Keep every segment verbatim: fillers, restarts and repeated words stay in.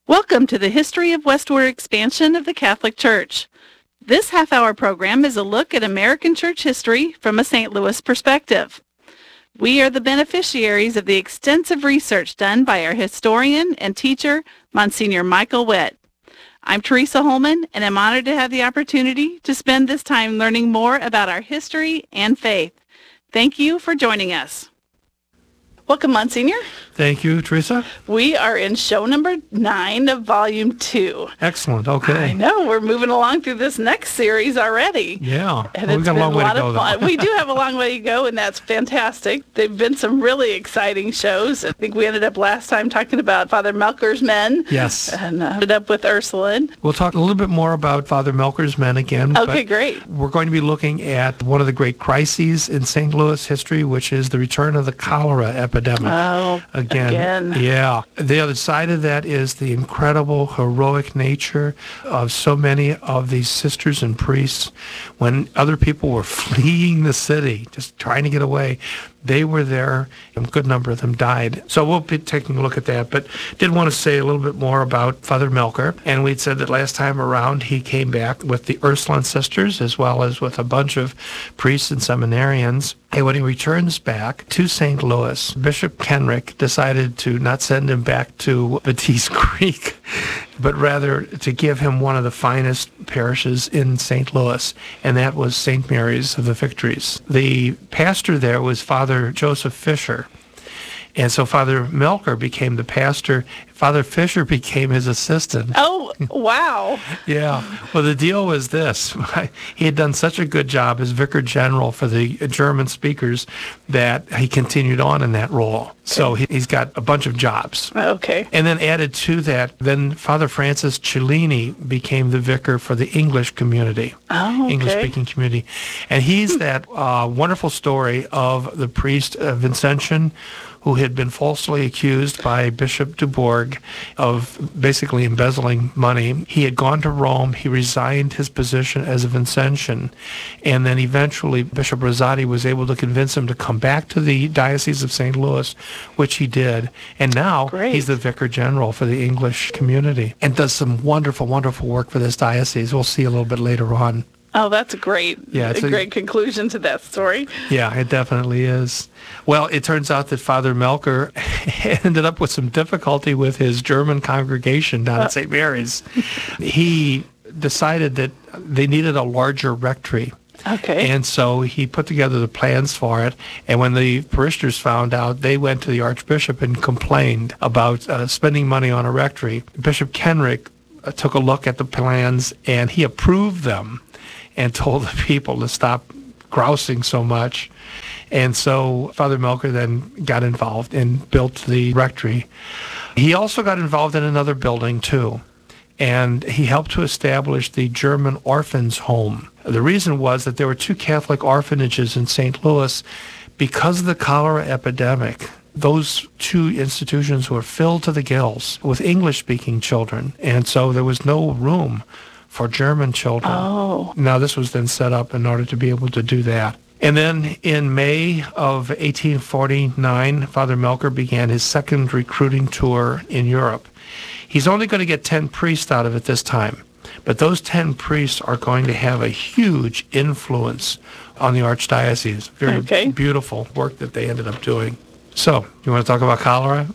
Welcome to the History of Westward Expansion of the Catholic Church. This half-hour program is a look at American church history from a Saint Louis perspective. We are the beneficiaries of the extensive research done by our historian and teacher, Monsignor Michael Witt. I'm Teresa Holman, and I'm honored to have the opportunity to spend this time learning more about our history and faith. Thank you for joining us. Welcome, Monsignor. Thank you, Teresa. We are in show number nine of volume two. Excellent. Okay. I know. We're moving along through this next series already. Yeah. And well, it's we've got been a long a way lot to go, of fun. though. We do have a long way to go, and that's fantastic. They've been some really exciting shows. I think we ended up last time talking about Father Melker's men. Yes. And uh, ended up with Ursuline. We'll talk a little bit more about Father Melker's men again. Okay, but great. We're going to be looking at one of the great crises in Saint Louis history, which is the return of the cholera epidemic. Oh, again. again. Yeah. The other side of that is the incredible heroic nature of so many of these sisters and priests. When other people were fleeing the city, just trying to get away, they were there, and a good number of them died. So we'll be taking a look at that, but did want to say a little bit more about Father Melker. And we'd said that last time around he came back with the Ursuline sisters as well as with a bunch of priests and seminarians. And when he returns back to Saint Louis, Bishop Kenrick decided to not send him back to Batiste Creek, but rather to give him one of the finest parishes in Saint Louis, and that was Saint Mary's of the Victories. The pastor there was Father Joseph Fisher, and so Father Melker became the pastor. Father Fisher became his assistant. Oh, wow. Yeah. Well, the deal was this. He had done such a good job as Vicar General for the German speakers that he continued on in that role. Okay. So he, he's got a bunch of jobs. Okay. And then added to that, then Father Francis Cellini became the vicar for the English community, oh, okay. English-speaking community. And he's that uh, wonderful story of the priest uh, Vincentian, who had been falsely accused by Bishop Dubourg of basically embezzling money. He had gone to Rome. He resigned his position as a Vincentian. And then eventually Bishop Rosati was able to convince him to come back to the Diocese of Saint Louis, which he did. And now Great. He's the Vicar General for the English community and does some wonderful, wonderful work for this diocese. We'll see a little bit later on. Oh, that's great. Yeah, it's a a great conclusion to that story. Yeah, it definitely is. Well, it turns out that Father Melker ended up with some difficulty with his German congregation down at Saint Mary's. He decided that they needed a larger rectory. Okay. And so he put together the plans for it. And when the parishioners found out, they went to the Archbishop and complained about uh, spending money on a rectory. Bishop Kenrick uh, took a look at the plans, and he approved them and told the people to stop grousing so much. And so Father Melker then got involved and built the rectory. He also got involved in another building, too, and he helped to establish the German Orphans Home. The reason was that there were two Catholic orphanages in Saint Louis because of the cholera epidemic. Those two institutions were filled to the gills with English-speaking children, and so there was no room for German children. Oh. Now, this was then set up in order to be able to do that. And then in May of eighteen forty-nine, Father Melker began his second recruiting tour in Europe. He's only going to get ten priests out of it this time, but those ten priests are going to have a huge influence on the Archdiocese. Very okay. beautiful work that they ended up doing. So, you want to talk about cholera?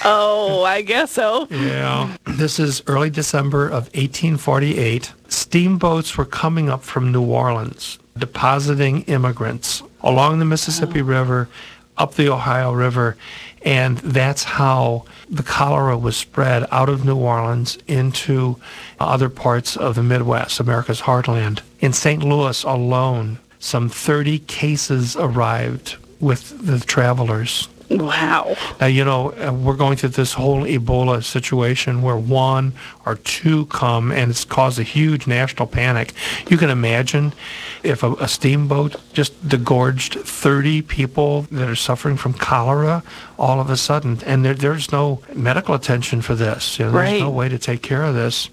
Oh, I guess so. Yeah. This is early December of eighteen forty-eight. Steamboats were coming up from New Orleans, depositing immigrants along the Mississippi oh. River, up the Ohio River, and that's how the cholera was spread out of New Orleans into other parts of the Midwest, America's heartland. In Saint Louis alone, some thirty cases arrived with the travelers. Wow. Now, you know, uh, we're going through this whole Ebola situation where one or two come, and it's caused a huge national panic. You can imagine if a, a steamboat just degorged thirty people that are suffering from cholera all of a sudden, and there, there's no medical attention for this. You know, there's right. no way to take care of this.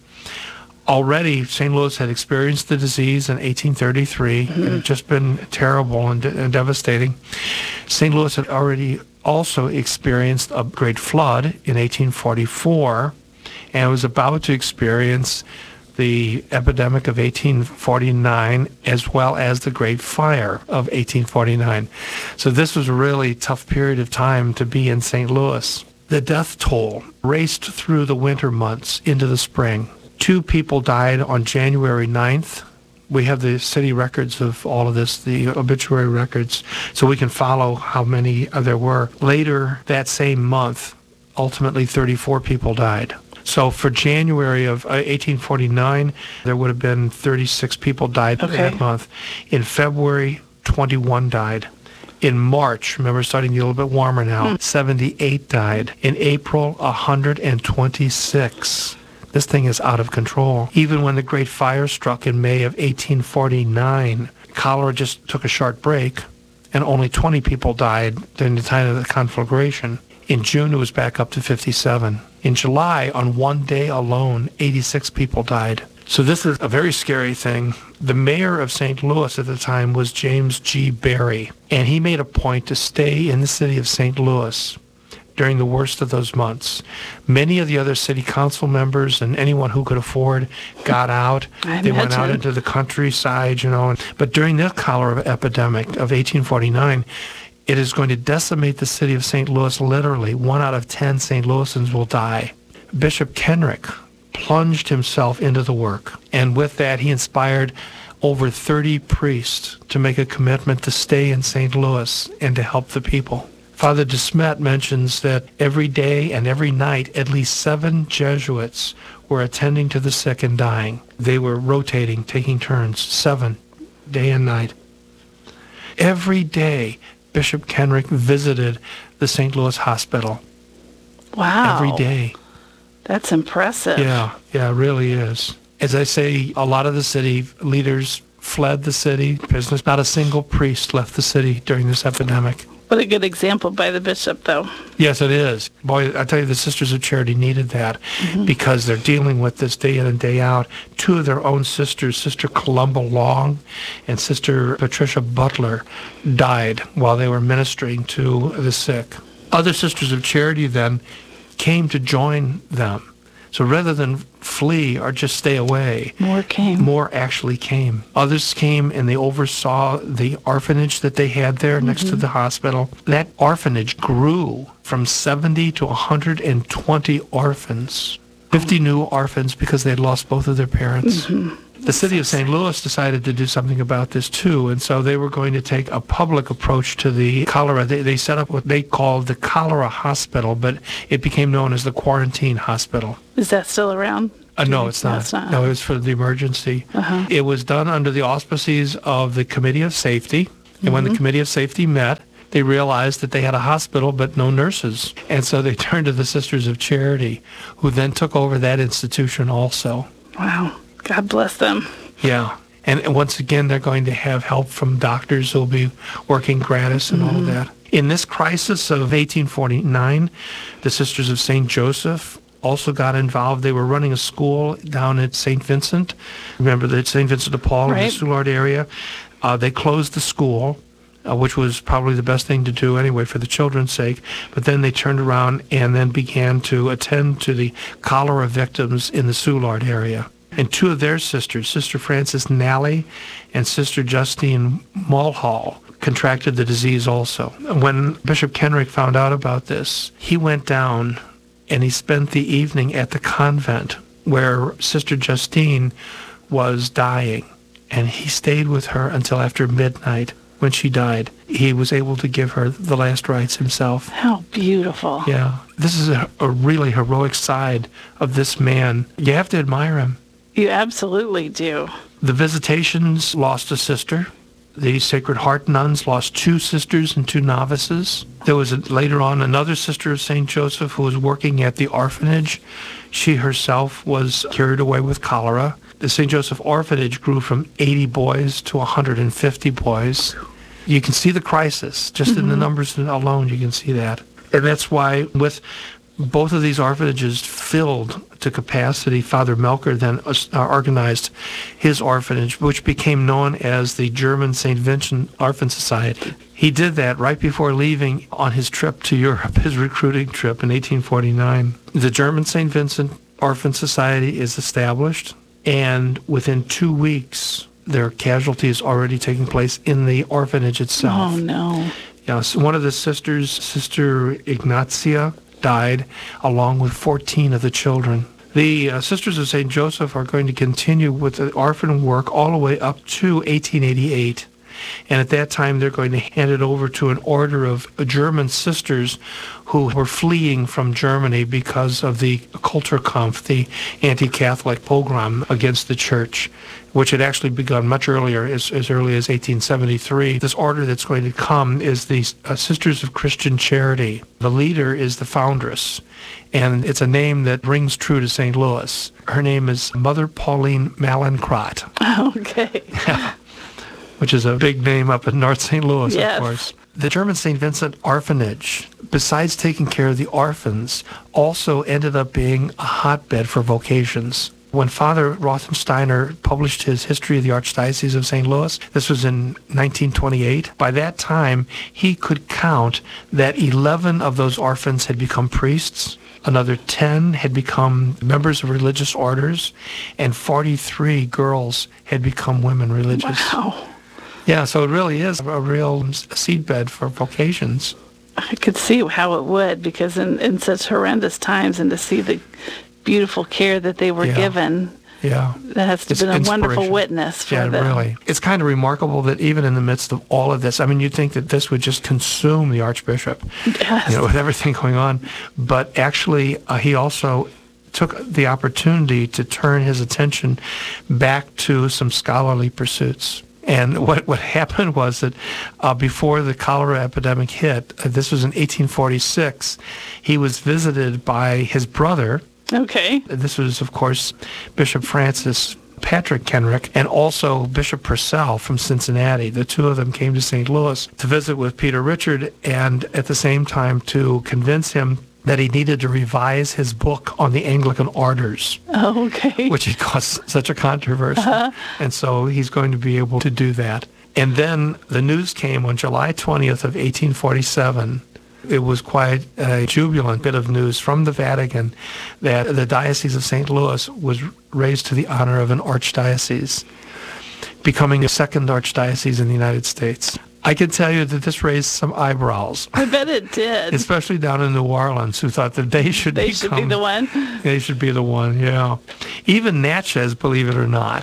Already, Saint Louis had experienced the disease in eighteen thirty-three. Mm-hmm. It had just been terrible and, de- and devastating. Saint Louis had already also experienced a great flood in eighteen forty-four, and was about to experience the epidemic of eighteen forty-nine as well as the Great Fire of eighteen forty-nine. So this was a really tough period of time to be in Saint Louis. The death toll raced through the winter months into the spring. Two people died on January ninth. We have the city records of all of this, the obituary records, so we can follow how many there were. Later that same month, ultimately thirty-four people died. So for January of eighteen forty-nine, there would have been thirty-six people died Okay. that month. In February, twenty-one died. In March, remember, starting to get a little bit warmer now, hmm. seventy-eight died. In April, one hundred twenty-six. This thing is out of control. Even when the Great Fire struck in May of eighteen forty-nine, cholera just took a short break, and only twenty people died during the time of the conflagration. In June, it was back up to fifty-seven. In July, on one day alone, eighty-six people died. So this is a very scary thing. The mayor of Saint Louis at the time was James G. Barry, and he made a point to stay in the city of Saint Louis during the worst of those months. Many of the other city council members and anyone who could afford got out. I they went out imagine. into the countryside, you know. But during that cholera epidemic of eighteen forty-nine, it is going to decimate the city of Saint Louis literally. One out of ten Saint Louisans will die. Bishop Kenrick plunged himself into the work, and with that he inspired over thirty priests to make a commitment to stay in Saint Louis and to help the people. Father de Smet mentions that every day and every night at least seven Jesuits were attending to the sick and dying. They were rotating, taking turns, seven, day and night. Every day Bishop Kenrick visited the Saint Louis Hospital. Wow. Every day. That's impressive. Yeah, yeah, it really is. As I say, a lot of the city leaders fled the city. Business. Not a single priest left the city during this epidemic. What a good example by the bishop, though. Yes, it is. Boy, I tell you, the Sisters of Charity needed that mm-hmm. because they're dealing with this day in and day out. Two of their own sisters, Sister Columba Long and Sister Patricia Butler, died while they were ministering to the sick. Other Sisters of Charity then came to join them. So rather than flee or just stay away, more came. More actually came. Others came and they oversaw the orphanage that they had there mm-hmm. next to the hospital. That orphanage grew from seventy to one hundred twenty orphans. fifty new orphans because they had lost both of their parents. Mm-hmm. The city of Saint Louis decided to do something about this too, and so they were going to take a public approach to the cholera. They, they set up what they called the cholera hospital, but it became known as the quarantine hospital. Is that still around? Uh, no, it's not. No, it's not. No, it was for the emergency. Uh-huh. It was done under the auspices of the Committee of Safety, and mm-hmm. when the Committee of Safety met, they realized that they had a hospital but no nurses, and so they turned to the Sisters of Charity, who then took over that institution also. Wow. God bless them. Yeah. And once again, they're going to have help from doctors who will be working gratis and mm-hmm. all of that. In this crisis of eighteen forty-nine, the Sisters of Saint Joseph also got involved. They were running a school down at Saint Vincent. Remember that Saint Vincent de Paul right. in the Soulard area? Uh, they closed the school, uh, which was probably the best thing to do anyway for the children's sake. But then they turned around and then began to attend to the cholera victims in the Soulard area. And two of their sisters, Sister Frances Nally and Sister Justine Mulhall, contracted the disease also. When Bishop Kenrick found out about this, he went down and he spent the evening at the convent where Sister Justine was dying. And he stayed with her until after midnight. When she died, he was able to give her the last rites himself. How beautiful. Yeah. This is a, a really heroic side of this man. You have to admire him. You absolutely do. The Visitations lost a sister. The Sacred Heart nuns lost two sisters and two novices. There was a, later on another sister of Saint Joseph who was working at the orphanage. She herself was carried away with cholera. The Saint Joseph orphanage grew from eighty boys to one hundred fifty boys. You can see the crisis. Just mm-hmm. in the numbers alone, you can see that. And that's why with both of these orphanages filled to capacity, Father Melker then uh, organized his orphanage, which became known as the German Saint Vincent Orphan Society. He did that right before leaving on his trip to Europe, his recruiting trip in eighteen forty-nine. The German Saint Vincent Orphan Society is established, and within two weeks, there are casualties already taking place in the orphanage itself. Oh, no. Yeah, so one of the sisters, Sister Ignatia, died along with fourteen of the children. The uh, Sisters of Saint Joseph are going to continue with the orphan work all the way up to eighteen eighty-eight. And at that time, they're going to hand it over to an order of German sisters who were fleeing from Germany because of the Kulturkampf, the anti-Catholic pogrom against the church, which had actually begun much earlier, as, as early as eighteen seventy-three. This order that's going to come is the uh, Sisters of Christian Charity. The leader is the foundress, and it's a name that rings true to Saint Louis. Her name is Mother Pauline Mallinckrodt. Okay. Yeah. Which is a big name up in North Saint Louis, Yes. of course. The German Saint Vincent Orphanage, besides taking care of the orphans, also ended up being a hotbed for vocations. When Father Rothensteiner published his History of the Archdiocese of Saint Louis, this was in nineteen twenty-eight, by that time he could count that eleven of those orphans had become priests, another ten had become members of religious orders, and forty-three girls had become women religious. Wow. Yeah, so it really is a real seedbed for vocations. I could see how it would, because in, in such horrendous times, and to see the beautiful care that they were Yeah. given, Yeah. that has to It's have been a wonderful inspiration. witness for Yeah, them. really. It's kind of remarkable that even in the midst of all of this, I mean, you'd think that this would just consume the Archbishop, Yes. you know, with everything going on. But actually, uh, he also took the opportunity to turn his attention back to some scholarly pursuits. And what, what happened was that uh, before the cholera epidemic hit, uh, this was in eighteen forty-six, he was visited by his brother. Okay. This was, of course, Bishop Francis Patrick Kenrick, and also Bishop Purcell from Cincinnati. The two of them came to Saint Louis to visit with Peter Richard, and at the same time to convince him that he needed to revise his book on the Anglican orders, Oh, okay. which had caused such a controversy. Uh-huh. And so he's going to be able to do that. And then the news came on July twentieth of eighteen forty-seven. It was quite a jubilant bit of news from the Vatican that the Diocese of Saint Louis was raised to the honor of an archdiocese, becoming the second archdiocese in the United States. I can tell you that this raised some eyebrows, I bet it did. especially down in New Orleans, who thought that they should They become, should be the one. They should be the one, yeah. Even Natchez, believe it or not.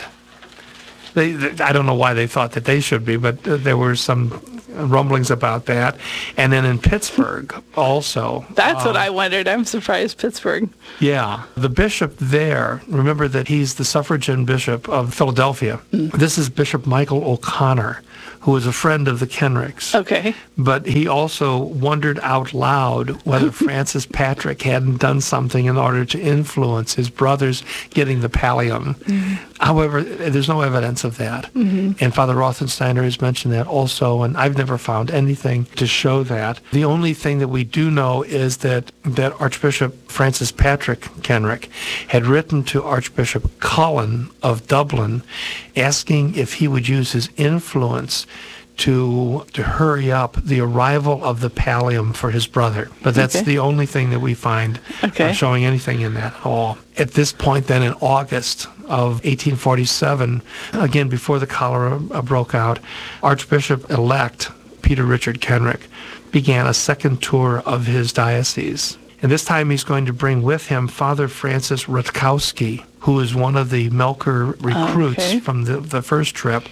They, they, I don't know why they thought that they should be, but uh, there were some rumblings about that. And then in Pittsburgh also. That's what I wondered. I'm surprised Pittsburgh. Yeah. The bishop there, remember that he's the suffragan bishop of Philadelphia. Mm. This is Bishop Michael O'Connor, who was a friend of the Kenricks. Okay. But he also wondered out loud whether Francis Patrick hadn't done something in order to influence his brothers getting the pallium. Mm-hmm. However, there's no evidence of that. Mm-hmm. And Father Rothensteiner has mentioned that also, and I've never found anything to show that. The only thing that we do know is that, that Archbishop Francis Patrick Kenrick had written to Archbishop Cullen of Dublin asking if he would use his influence to to hurry up the arrival of the pallium for his brother. But that's Okay. the only thing that we find Okay. uh, showing anything in that at all. At this point then in August of eighteen forty-seven, again before the cholera uh, broke out, Archbishop-elect Peter Richard Kenrick began a second tour of his diocese. And this time he's going to bring with him Father Francis Rutkowski, who is one of the Melker recruits Okay. from the, the first trip.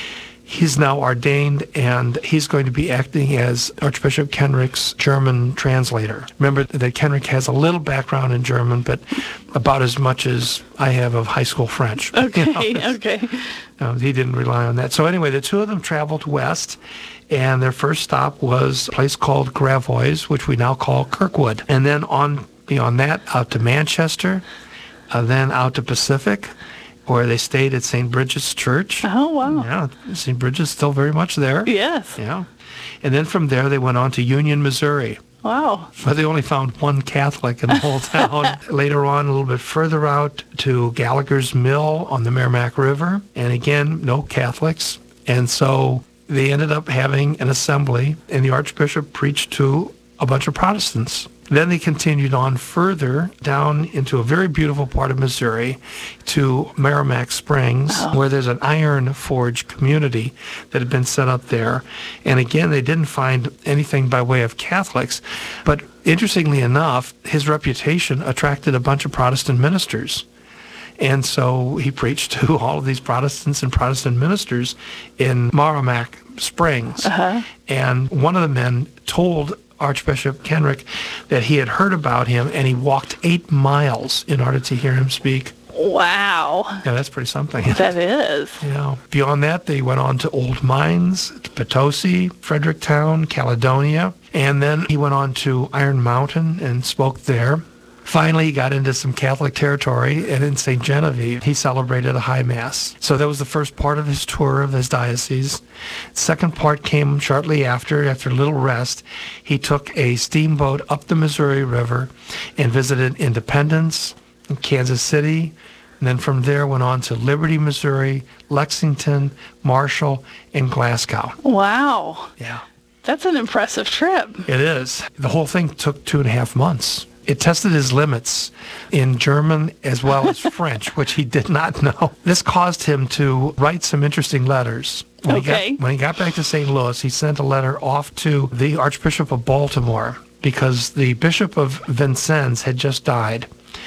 He's now ordained, and he's going to be acting as Archbishop Kenrick's German translator. Remember that Kenrick has a little background in German, but about as much as I have of high school French. Okay. You know, Okay. no, he didn't rely on that. So anyway, the two of them traveled west, and their first stop was a place called Gravois, which we now call Kirkwood. And then on beyond that, out to Manchester, uh, then out to Pacific, where they stayed at Saint Bridget's Church. Oh, wow. Yeah, Saint Bridget's still very much there. Yes. Yeah. And then from there, they went on to Union, Missouri, Wow. where they only found one Catholic in the whole town. Later on, a little bit further out to Gallagher's Mill on the Merrimack River. And again, no Catholics. And so they ended up having an assembly, and the Archbishop preached to a bunch of Protestants. Then they continued on further down into a very beautiful part of Missouri to Merrimack Springs, oh. where there's an iron forge community that had been set up there. And again, they didn't find anything by way of Catholics. But interestingly enough, his reputation attracted a bunch of Protestant ministers. And so he preached to all of these Protestants and Protestant ministers in Merrimack Springs. Uh-huh. And one of the men told Archbishop Kenrick that he had heard about him, and he walked eight miles in order to hear him speak. Wow. Yeah, that's pretty something. That is. Yeah. Beyond that, they went on to Old Mines, to Potosi, Fredericktown, Caledonia, and then he went on to Iron Mountain and spoke there. Finally, he got into some Catholic territory, and in Saint Genevieve, he celebrated a high mass. So that was the first part of his tour of his diocese. Second part came shortly after, after a little rest. He took a steamboat up the Missouri River and visited Independence, Kansas City, and then from there went on to Liberty, Missouri, Lexington, Marshall, and Glasgow. Wow. Yeah. That's an impressive trip. It is. The whole thing took two and a half months. It tested his limits in German as well as French, which he did not know. This caused him to write some interesting letters. When okay. He got, when he got back to Saint Louis, he sent a letter off to the Archbishop of Baltimore because the Bishop of Vincennes had just died.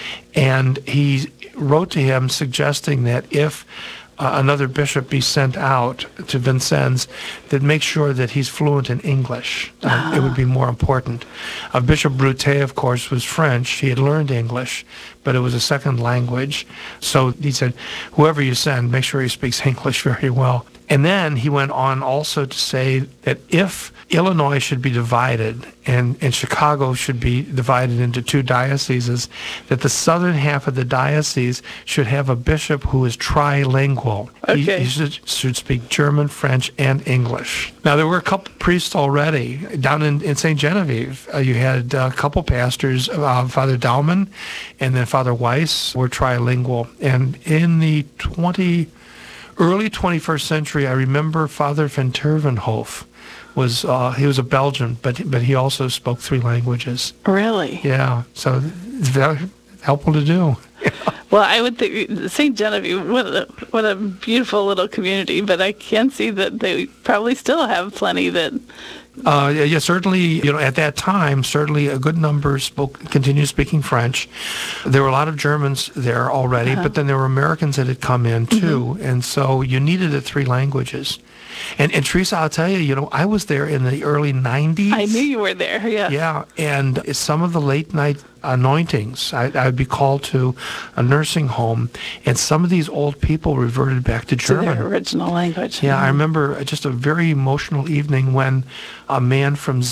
And he wrote to him suggesting that if uh, another bishop be sent out to Vincennes, that make sure that he's fluent in English. Uh, oh. It would be more important. Uh, Bishop Broutet, of course, was French. He had learned English, but it was a second language. So he said, whoever you send, make sure he speaks English very well. And then he went on also to say that if Illinois should be divided and, and Chicago should be divided into two dioceses, that the southern half of the diocese should have a bishop who is trilingual. Okay. He, he should, should speak German, French, and English. Now, there were a couple priests already. Down in, in Saint Genevieve, uh, you had a couple pastors, uh, Father Daumann and then Father Weiss were trilingual. And in the twenty... early twenty-first century, I remember Father van Tervenhof was, uh, he was a Belgian, but but he also spoke three languages. Really? Yeah, so it's very helpful to do. Well, I would think Saint Genevieve, what a, what a beautiful little community, but I can see that they probably still have plenty that... Uh, yeah, yeah, certainly, you know, at that time, certainly a good number spoke, continued speaking French. There were a lot of Germans there already, uh-huh. but then there were Americans that had come in too, mm-hmm. and so you needed the three languages. And, and Teresa, I'll tell you, you know, I was there in the early nineties. I knew you were there, yeah. Yeah, and some of the late night anointings, I, I would be called to a nursing home, and some of these old people reverted back to German. To their original language. Yeah, mm-hmm. I remember just a very emotional evening when a man from